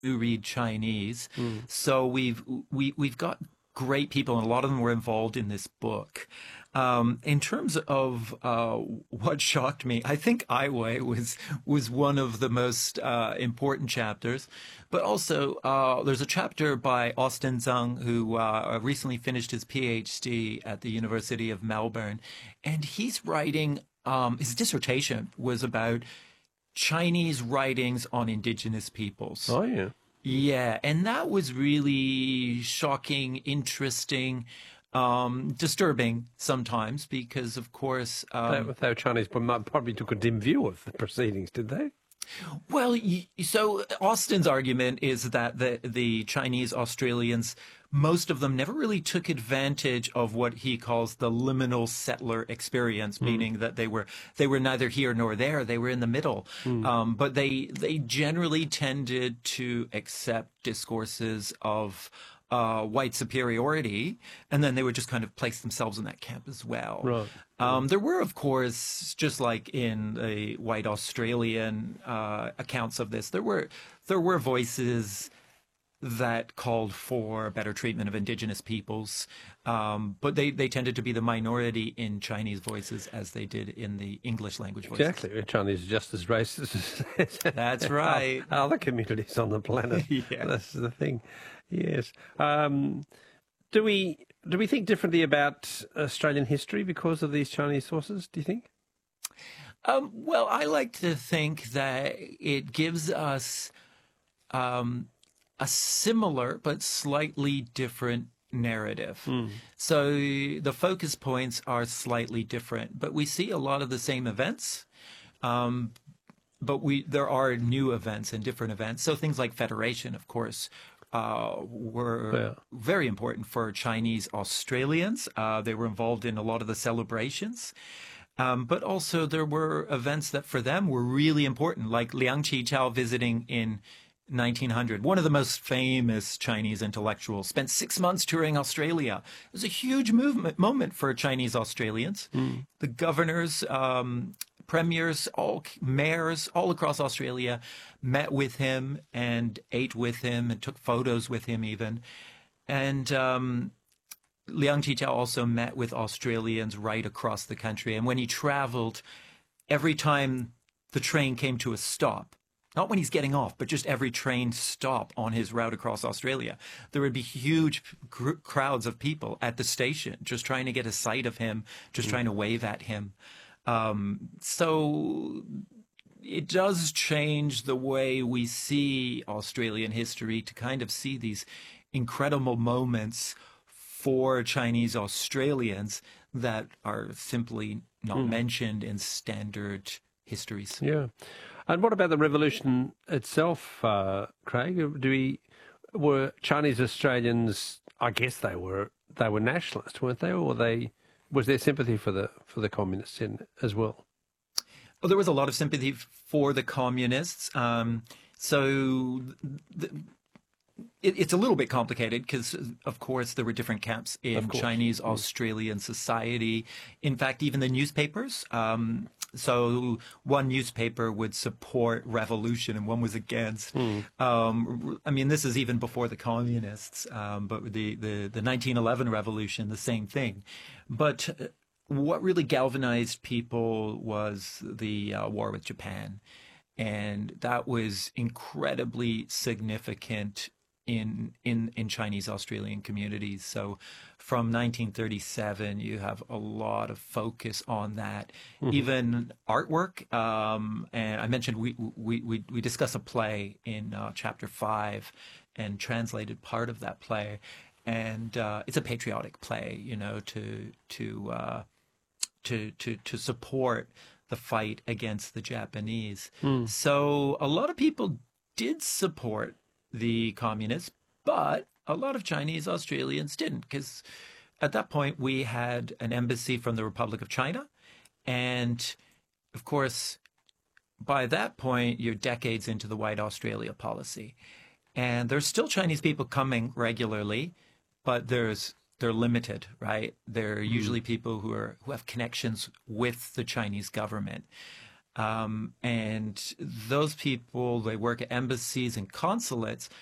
who read Chinese. Mm. So we've got great people, and a lot of them were involved in this book. In terms of what shocked me, I think Ai Weiwei was one of the most important chapters. But also, there's a chapter by Austin Zhang, who recently finished his PhD at the University of Melbourne, and he's writing. His dissertation was about Chinese writings on indigenous peoples. Oh, yeah. Yeah, and that was really shocking, interesting, disturbing sometimes because, of course, They Chinese probably took a dim view of the proceedings, did they? well, so Austin's argument is that the Chinese Australians, most of them never really took advantage of what he calls the liminal settler experience, meaning that they were neither here nor there, they were in the middle. But they generally tended to accept discourses of white superiority, and then they would just kind of place themselves in that camp as well. Right. There were, of course, just like in the white Australian accounts of this, there were voices that called for better treatment of indigenous peoples, but they tended to be the minority in Chinese voices as they did in the English language voices. Exactly. Chinese are just as racist as That's right. other communities on the planet. Yeah. That's the thing. Yes. Do we think differently about Australian history because of these Chinese sources, do you think? Well, I like to think that it gives us a similar but slightly different narrative. So the focus points are slightly different, but we see a lot of the same events. But there are new events and different events. So things like Federation, of course, were very important for Chinese Australians. They were involved in a lot of the celebrations. But also there were events that for them were really important, like Liang Qichao visiting in 1900. One of the most famous Chinese intellectuals spent 6 months touring Australia. It was a huge moment for Chinese Australians. The governors, premiers, mayors all across Australia met with him and ate with him and took photos with him even. And Liang Qichao also met with Australians right across the country. And when he traveled, every time the train came to a stop, not when he's getting off, but just every train stop on his route across Australia, there would be huge crowds of people at the station just trying to get a sight of him, just trying to wave at him. So it does change the way we see Australian history to kind of see these incredible moments for Chinese Australians that are simply not mentioned in standard histories. Yeah. And what about the revolution itself, Craig? Were Chinese Australians, I guess they were nationalists, weren't they? Or was there sympathy for the communists as well? Well, there was a lot of sympathy for the communists. It's a little bit complicated because, of course, there were different camps in Chinese Australian society. In fact, even the newspapers. So one newspaper would support revolution and one was against. I mean, this is even before the communists, but the 1911 revolution, the same thing. But what really galvanized people was the war with Japan. And that was incredibly significant in Chinese Australian communities. So from 1937, you have a lot of focus on that. Even artwork. And I mentioned we discuss a play in chapter 5 and translated part of that play. And it's a patriotic play, you know, to support the fight against the Japanese. So a lot of people did support the communists, but a lot of Chinese Australians didn't, because at that point we had an embassy from the Republic of China. And of course, by that point, you're decades into the White Australia policy. And there's still Chinese people coming regularly, but they're limited, right? They're usually people who have connections with the Chinese government. And those people, they work at embassies and consulates,